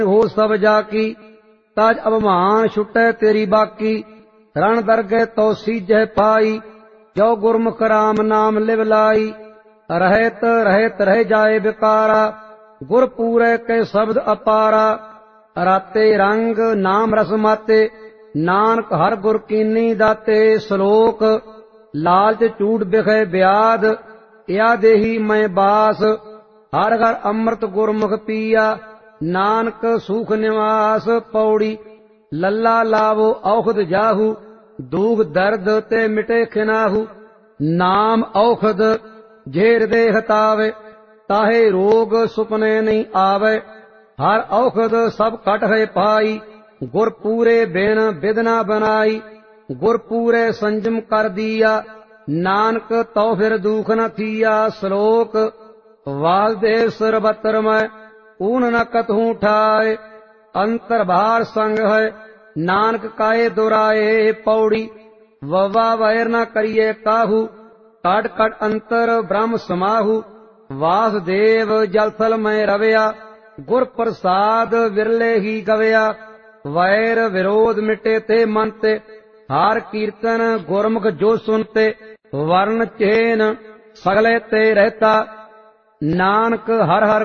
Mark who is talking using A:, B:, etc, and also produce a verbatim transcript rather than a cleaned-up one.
A: हो सब जाकी, ताज अभिमान छुटै तेरी बाकी। रण दरगह तो सीजह पाई, जो गुरमुख राम नाम लिव लाई। रहत रहत रह जाए बिकारा, गुर पूरे के शब्द अपारा। राते रंग नाम रस माते, नानक हर गुर कीनी दाते। श्लोक लालच चूड़ बिखे ब्याध, या देही मैं बास। हर हर अमृत गुरमुख पिया, नानक सुख निवास। पौड़ी लल्ला लावो औखद जाहू, दुख दर्द ते मिटे खिनाहू। नाम औखद जे हृदय हतावे, ताहे रोग सुपने नहीं आवे। हर औखद सब कट है पाई, गुर पूरे बिन बिदना बनाई। गुर पूरे संजम कर दिया, नानक तो फिर दुख न थिया। श्लोक वासुदेव सरबतर में ऊन न कतहूँ ठाए। अंतर बाहर संग है, नानक काए दुराए। पौड़ी ववा वैर न करिए काहू, कट कट अंतर ब्रह्म समाहू। वासुदेव जलथल में रवया, गुर प्रसाद विरले ही गवया। वैर विरोध मिटे ते मनते, हार कीर्तन गुरमुख जो सुनते। वर्ण चेन सगले ते रहता, नानक हर हर